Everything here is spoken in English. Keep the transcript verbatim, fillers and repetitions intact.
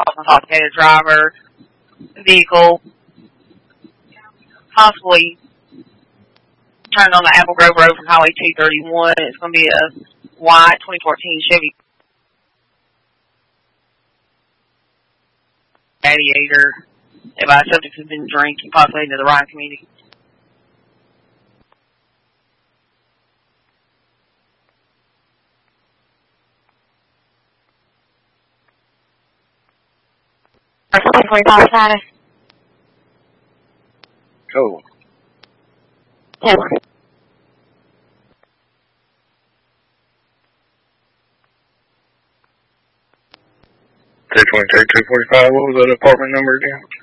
intoxicated driver, vehicle, possibly turned on the Apple Grove Road from Highway two thirty-one. It's going to be a white twenty fourteen Chevy Gladiator. Advised subject has been drinking, possibly into the Ryan community. twenty-five status. Cool. ten. two twenty-two, two forty-five, what was that apartment number again?